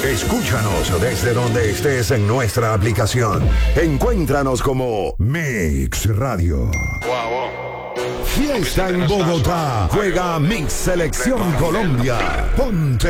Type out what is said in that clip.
Escúchanos desde donde estés en nuestra aplicación. Encuéntranos como Mix Radio. Fiesta en Bogotá. Juega Mix Selección Colombia. Ponte